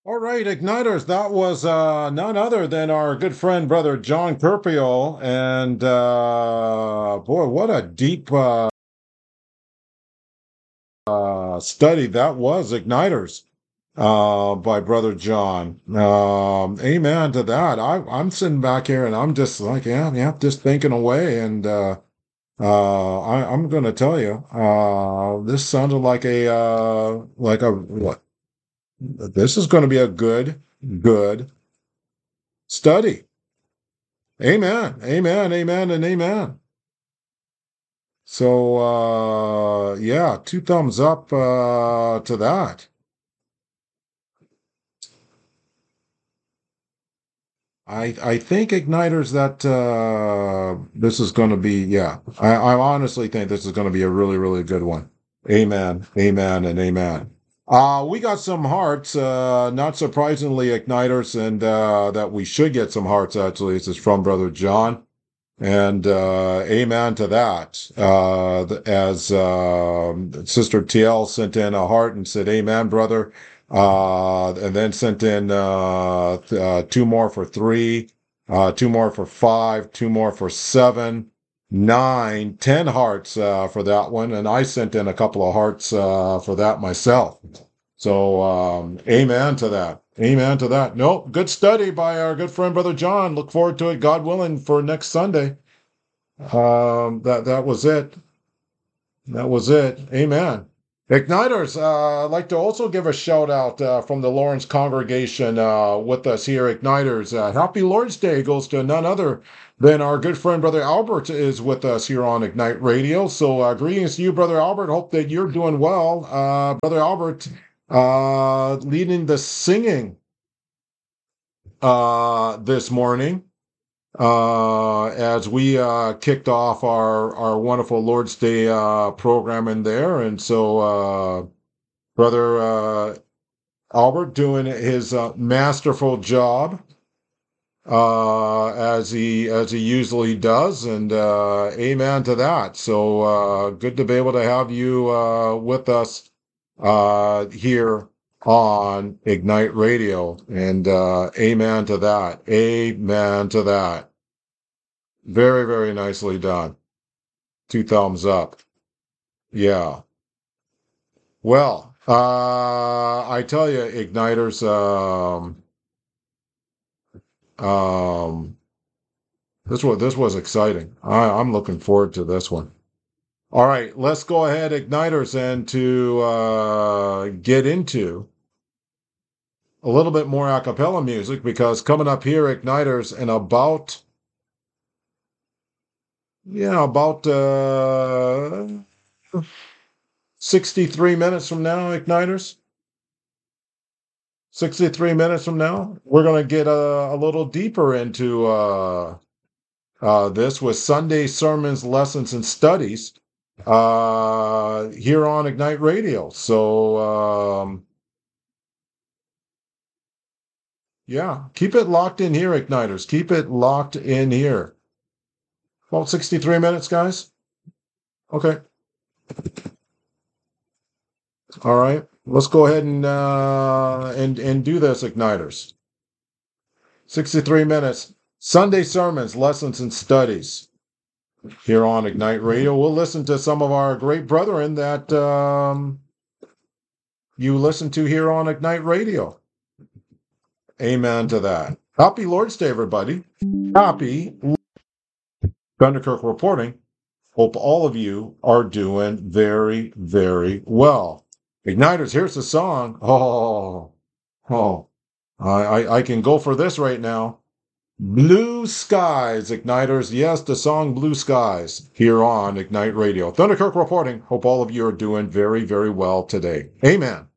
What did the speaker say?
All right, Igniters, that was none other than our good friend, Brother John Kerpiel. And boy, what a deep study that was, Igniters, by Brother John. Amen to that. I'm sitting back here and I'm just like, yeah, yeah, just thinking away. And I'm going to tell you, this sounded like a, what? This is going to be a good study. Amen. Amen. Amen. And amen. So yeah, two thumbs up to that. I think Igniters that this is going to be, yeah. I honestly think this is going to be a really, really good one. Amen. Amen and amen. We got some hearts, not surprisingly, Igniters, and that we should get some hearts actually. This is from Brother John. And amen to that. As Sister TL sent in a heart and said, "Amen, brother," and then sent in two more for three, two more for five, two more for seven, nine, 10 hearts for that one, and I sent in a couple of hearts for that myself. So, amen to that. Amen to that. Nope, good study by our good friend Brother John. Look forward to it, God willing, for next Sunday. That was it. That was it. Amen. Igniters, I'd like to also give a shout out from the Lawrence congregation with us here. Igniters, happy Lord's Day goes to none other than our good friend Brother Albert is with us here on Ignite Radio. So greetings to you, Brother Albert. Hope that you're doing well. Brother Albert leading the singing this morning. As we kicked off our wonderful Lord's Day program in there. And so Brother Albert doing his masterful job as he usually does, and amen to that. So good to be able to have you with us here on Ignite Radio, and amen to that. Amen to that. Very, very nicely done. Two thumbs up. Yeah. Well, I tell you, Igniters, um, this was exciting. I'm looking forward to this one. All right, let's go ahead, Igniters, and to get into a little bit more a cappella music, because coming up here, Igniters, in about 63 minutes from now, Igniters. 63 minutes from now, we're going to get a little deeper into this with Sunday sermons, lessons, and studies here on Ignite Radio. So, yeah, keep it locked in here, Igniters. Keep it locked in here. About 63 minutes, guys. Okay. All right. Let's go ahead and do this, Igniters. 63 minutes. Sunday sermons, lessons, and studies here on Ignite Radio. We'll listen to some of our great brethren that you listen to here on Ignite Radio. Amen to that. Happy Lord's Day, everybody. Happy Thunderkirk reporting. Hope all of you are doing very, very well. Igniters, here's the song. Oh, I can go for this right now. Blue Skies, Igniters. Yes, the song Blue Skies here on Ignite Radio. Thunderkirk reporting. Hope all of you are doing very, very well today. Amen.